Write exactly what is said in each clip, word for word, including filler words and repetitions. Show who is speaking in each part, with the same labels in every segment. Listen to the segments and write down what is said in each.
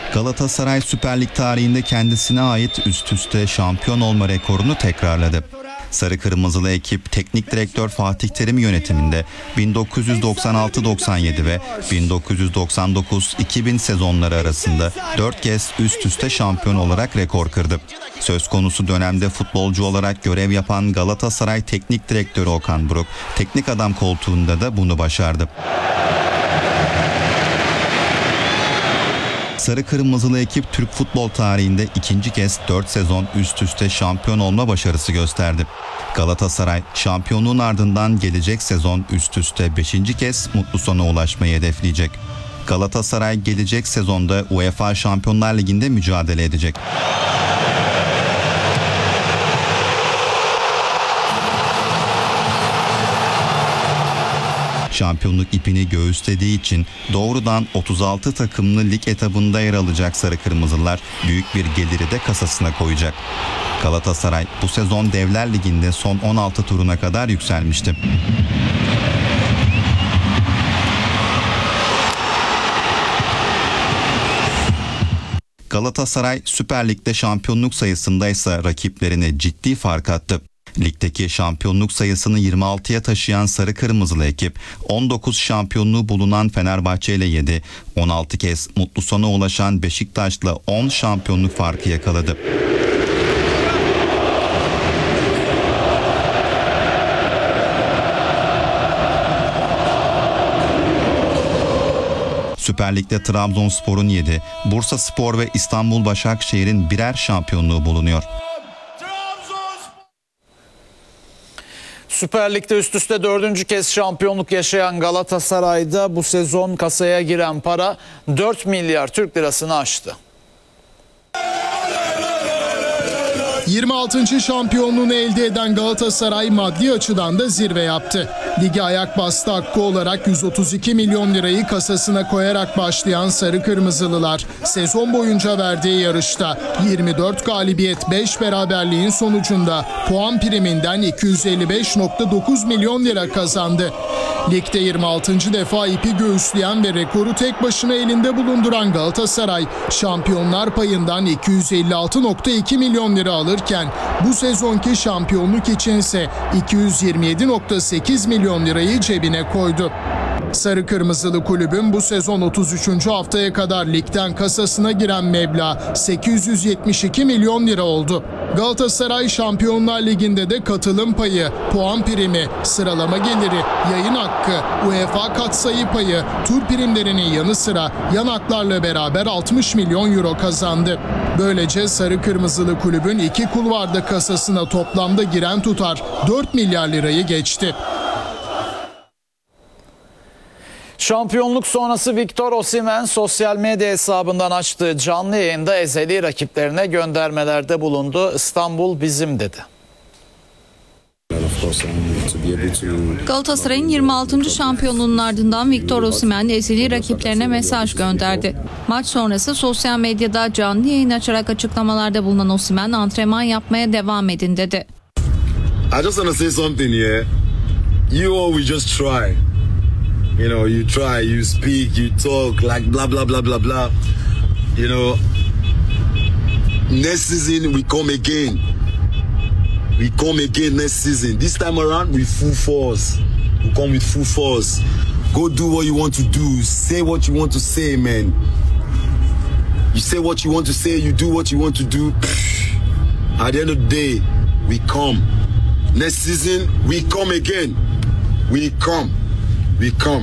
Speaker 1: Galatasaray Süper Lig tarihinde kendisine ait üst üste şampiyon olma rekorunu tekrarladı. Sarı Kırmızılı ekip teknik direktör Fatih Terim yönetiminde bin dokuz yüz doksan altı doksan yedi ve bin dokuz yüz doksan dokuz iki bin sezonları arasında dört kez üst üste şampiyon olarak rekor kırdı. Söz konusu dönemde futbolcu olarak görev yapan Galatasaray Teknik Direktörü Okan Buruk, teknik adam koltuğunda da bunu başardı. Sarı Kırmızılı ekip Türk futbol tarihinde ikinci kez dört sezon üst üste şampiyon olma başarısı gösterdi. Galatasaray şampiyonluğun ardından gelecek sezon üst üste beşinci kez mutlu sona ulaşmayı hedefleyecek. Galatasaray gelecek sezonda UEFA Şampiyonlar Ligi'nde mücadele edecek. Şampiyonluk ipini göğüslediği için doğrudan otuz altı takımlı lig etabında yer alacak Sarı Kırmızılar büyük bir geliri de kasasına koyacak. Galatasaray bu sezon Devler Ligi'nde son on altı turuna kadar yükselmişti. Galatasaray Süper Lig'de şampiyonluk sayısında ise rakiplerine ciddi fark attı. Ligdeki şampiyonluk sayısını yirmi altıya taşıyan Sarı Kırmızılı ekip on dokuz şampiyonluğu bulunan Fenerbahçe ile yedi, on altı kez mutlu sona ulaşan Beşiktaş'la on şampiyonluk farkı yakaladı. Süper Lig'de Trabzonspor'un yedi, Bursaspor ve İstanbul Başakşehir'in birer şampiyonluğu bulunuyor.
Speaker 2: Süper Lig'de üst üste dördüncü kez şampiyonluk yaşayan Galatasaray'da bu sezon kasaya giren para dört milyar Türk lirasını aştı.
Speaker 3: yirmi altıncı şampiyonluğunu elde eden Galatasaray maddi açıdan da zirve yaptı. Lige ayak bastı hakkı olarak yüz otuz iki milyon lirayı kasasına koyarak başlayan Sarı Kırmızılılar sezon boyunca verdiği yarışta yirmi dört galibiyet beş beraberliğin sonucunda puan priminden iki yüz elli beş virgül dokuz milyon lira kazandı. Ligde yirmi altıncı defa ipi göğüsleyen ve rekoru tek başına elinde bulunduran Galatasaray şampiyonlar payından iki yüz elli altı virgül iki milyon lira alırken bu sezonki şampiyonluk içinse iki yüz yirmi yedi virgül sekiz milyon lirayı cebine koydu. Sarı Kırmızılı kulübün bu sezon otuz üçüncü haftaya kadar ligden kasasına giren meblağ sekiz yüz yetmiş iki milyon lira oldu. Galatasaray Şampiyonlar Ligi'nde de katılım payı, puan primi, sıralama geliri, yayın hakkı, UEFA katsayı payı, tur primlerinin yanı sıra yan haklarla beraber altmış milyon euro kazandı. Böylece Sarı Kırmızılı kulübün iki kulvarda kasasına toplamda giren tutar dört milyar lirayı geçti.
Speaker 2: Şampiyonluk sonrası Victor Osimhen sosyal medya hesabından açtığı canlı yayında ezeli rakiplerine göndermelerde bulundu. İstanbul bizim dedi.
Speaker 4: Galatasaray'ın yirmi altıncı şampiyonluğunun ardından Victor Osimhen ezeli rakiplerine mesaj gönderdi. Maç sonrası sosyal medyada canlı yayın açarak açıklamalarda bulunan Osimhen antrenman yapmaya devam edin dedi.
Speaker 5: I just want to say something here. You all we just try. You know, you try, you speak, you talk, like blah, blah, blah, blah, blah. You know, next season we come again. We come again next season. This time around, with full force. We come with full force. Go do what you want to do. Say what you want to say, man. You say what you want to say, you do what you want to do. At the end of the day, we come. Next season, we come again. We come. We come.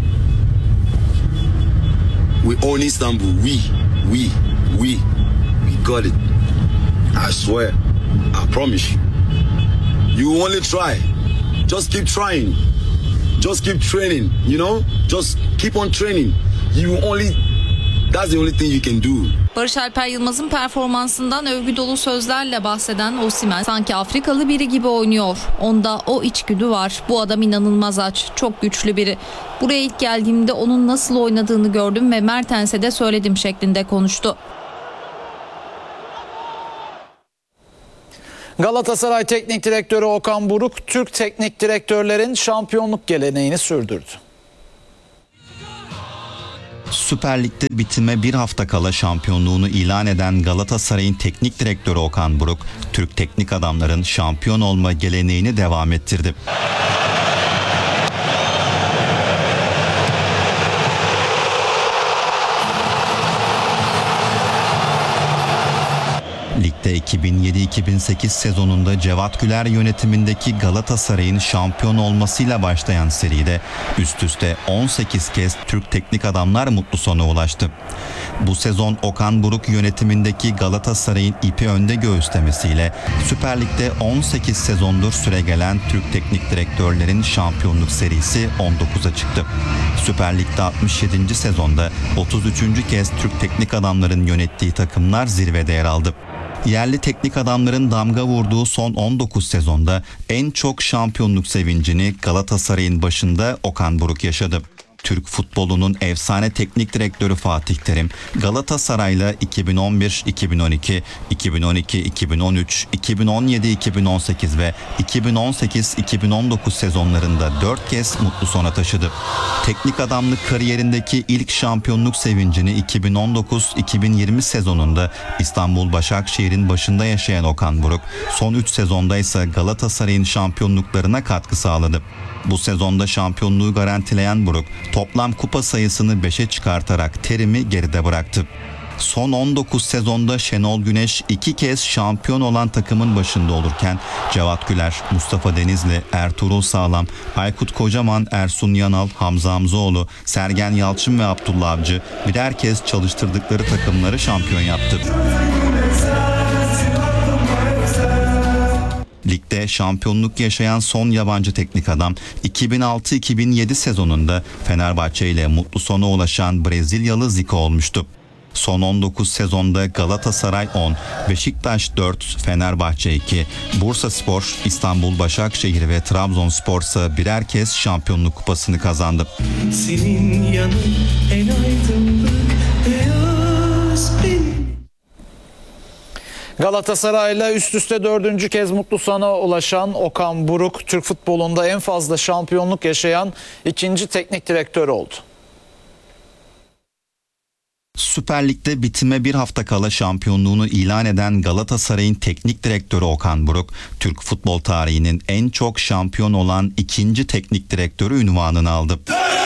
Speaker 5: We own Istanbul. We, we, we, we got it. I swear. I promise you. You only try. Just keep trying. Just keep training, you know? Just keep on training. You only, that's the only thing you can do.
Speaker 4: Barış Alper Yılmaz'ın performansından övgü dolu sözlerle bahseden Osimhen sanki Afrikalı biri gibi oynuyor. Onda o içgüdü var. Bu adam inanılmaz aç, çok güçlü biri. Buraya ilk geldiğimde onun nasıl oynadığını gördüm ve Mertens'e de söyledim şeklinde konuştu.
Speaker 2: Galatasaray Teknik Direktörü Okan Buruk, Türk teknik direktörlerin şampiyonluk geleneğini sürdürdü.
Speaker 1: Süper Lig'de bitime bir hafta kala şampiyonluğunu ilan eden Galatasaray'ın teknik direktörü Okan Buruk, Türk teknik adamların şampiyon olma geleneğini devam ettirdi. Ligde iki bin yedi iki bin sekiz sezonunda Cevat Güler yönetimindeki Galatasaray'ın şampiyon olmasıyla başlayan seride üst üste on sekiz kez Türk teknik adamlar mutlu sona ulaştı. Bu sezon Okan Buruk yönetimindeki Galatasaray'ın ipi önde göğüslemesiyle Süper Lig'de on sekiz sezondur süregelen Türk teknik direktörlerin şampiyonluk serisi on dokuza çıktı. Süper Lig'de altmış yedinci sezonda otuz üçüncü kez Türk teknik adamların yönettiği takımlar zirvede yer aldı. Yerli teknik adamların damga vurduğu son on dokuz sezonda en çok şampiyonluk sevincini Galatasaray'ın başında Okan Buruk yaşadı. Türk futbolunun efsane teknik direktörü Fatih Terim, Galatasaray'la iki bin on bir iki bin on iki, iki bin on iki iki bin on üç, iki bin on yedi iki bin on sekiz ve iki bin on sekiz iki bin on dokuz sezonlarında dört kez mutlu sona taşıdı. Teknik adamlık kariyerindeki ilk şampiyonluk sevincini iki bin on dokuz iki bin yirmi sezonunda İstanbul Başakşehir'in başında yaşayan Okan Buruk, son üç sezonda ise Galatasaray'ın şampiyonluklarına katkı sağladı. Bu sezonda şampiyonluğu garantileyen Buruk, toplam kupa sayısını beşe çıkartarak Terim'i geride bıraktı. Son on dokuz sezonda Şenol Güneş iki kez şampiyon olan takımın başında olurken Cevat Güler, Mustafa Denizli, Ertuğrul Sağlam, Aykut Kocaman, Ersun Yanal, Hamza Hamzoğlu, Sergen Yalçın ve Abdullah Avcı birer kez çalıştırdıkları takımları şampiyon yaptı. Ligde şampiyonluk yaşayan son yabancı teknik adam iki bin altı iki bin yedi sezonunda Fenerbahçe ile mutlu sona ulaşan Brezilyalı Zico olmuştu. Son on dokuz sezonda Galatasaray on, Beşiktaş dört, Fenerbahçe iki, Bursaspor, İstanbul Başakşehir ve Trabzonspor ise birer kez şampiyonluk kupasını kazandı.
Speaker 6: Senin yanın en aydınlık beyaz benim.
Speaker 2: Galatasaray'la üst üste dördüncü kez mutlu sona ulaşan Okan Buruk, Türk futbolunda en fazla şampiyonluk yaşayan ikinci teknik direktör oldu.
Speaker 1: Süper Lig'de bitime bir hafta kala şampiyonluğunu ilan eden Galatasaray'ın teknik direktörü Okan Buruk, Türk futbol tarihinin en çok şampiyon olan ikinci teknik direktörü unvanını aldı.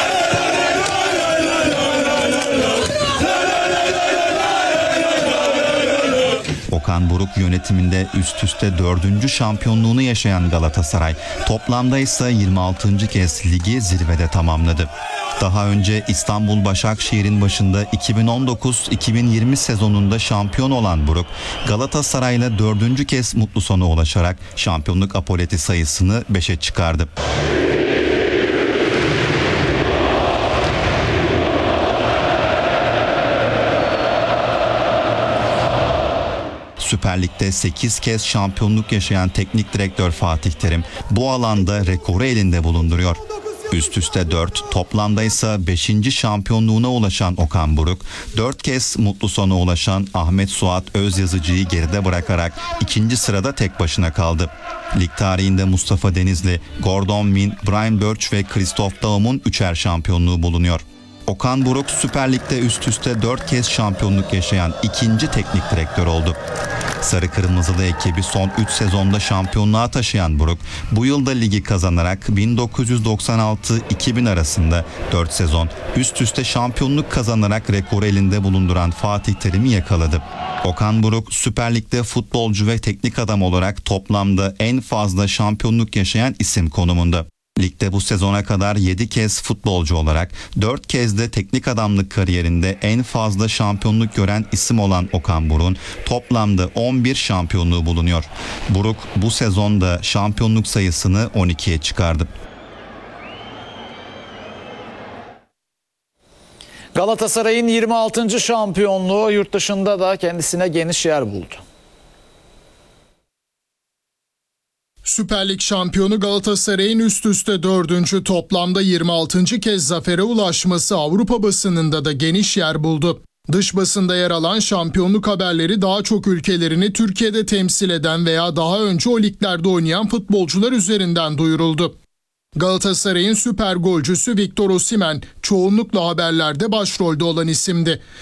Speaker 1: Okan Buruk yönetiminde üst üste dördüncü şampiyonluğunu yaşayan Galatasaray, toplamda ise yirmi altıncı kez ligi zirvede tamamladı. Daha önce İstanbul Başakşehir'in başında iki bin on dokuz iki bin yirmi sezonunda şampiyon olan Buruk, Galatasaray'la dördüncü kez mutlu sona ulaşarak şampiyonluk apoleti sayısını beşe çıkardı. Süper Lig'de sekiz kez şampiyonluk yaşayan teknik direktör Fatih Terim bu alanda rekoru elinde bulunduruyor. Üst üste dört, toplamda ise beşinci şampiyonluğuna ulaşan Okan Buruk, dört kez mutlu sona ulaşan Ahmet Suat Özyazıcı'yı geride bırakarak ikinci sırada tek başına kaldı. Lig tarihinde Mustafa Denizli, Gordon Min, Brian Birch ve Christoph Daum'un üçer şampiyonluğu bulunuyor. Okan Buruk Süper Lig'de üst üste dört kez şampiyonluk yaşayan ikinci teknik direktör oldu. Sarı Kırmızılı ekibi son üç sezonda şampiyonluğa taşıyan Buruk, bu yılda ligi kazanarak bin dokuz yüz doksan altı iki bin arasında dört sezon üst üste şampiyonluk kazanarak rekoru elinde bulunduran Fatih Terim'i yakaladı. Okan Buruk Süper Lig'de futbolcu ve teknik adam olarak toplamda en fazla şampiyonluk yaşayan isim konumunda. Ligde bu sezona kadar yedi kez futbolcu olarak dört kez de teknik adamlık kariyerinde en fazla şampiyonluk gören isim olan Okan Buruk'un toplamda on bir şampiyonluğu bulunuyor. Buruk bu sezonda şampiyonluk sayısını on ikiye çıkardı.
Speaker 2: Galatasaray'ın yirmi altıncı şampiyonluğu yurt dışında da kendisine geniş yer buldu.
Speaker 3: Süper Lig şampiyonu Galatasaray'ın üst üste dördüncü toplamda yirmi altıncı kez zafere ulaşması Avrupa basınında da geniş yer buldu. Dış basında yer alan şampiyonluk haberleri daha çok ülkelerini Türkiye'de temsil eden veya daha önce o liglerde oynayan futbolcular üzerinden duyuruldu. Galatasaray'ın süper golcüsü Victor Osimhen çoğunlukla haberlerde başrolde olan isimdi.